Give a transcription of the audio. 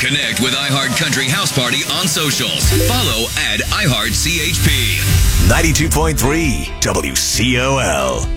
Connect with iHeart Country House Party on socials. Follow @iHeartCHP. 92.3 WCOL.